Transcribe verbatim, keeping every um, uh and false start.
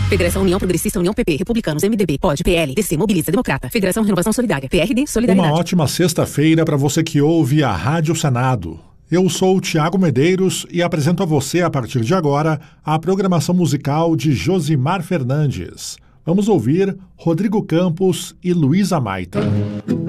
Federação União Progressista, União P P, Republicanos, M D B, P O D, P L, D C, Mobiliza, Democrata, Federação Renovação Solidária, P R D, Solidariedade. Uma ótima sexta-feira para você que ouve a Rádio Senado. Eu sou o Tiago Medeiros e apresento a você, a partir de agora, a programação musical de Josimar Fernandes. Vamos ouvir Rodrigo Campos e Luísa Maita.